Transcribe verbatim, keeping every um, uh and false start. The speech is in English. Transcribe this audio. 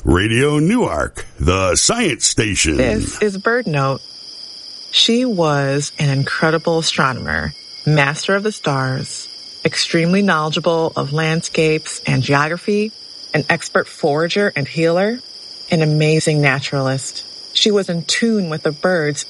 Radio Newark, the science station. This is Bird Note. She was an incredible astronomer, master of the stars, extremely knowledgeable of landscapes and geography, an expert forager and healer, an amazing naturalist. She was in tune with the birds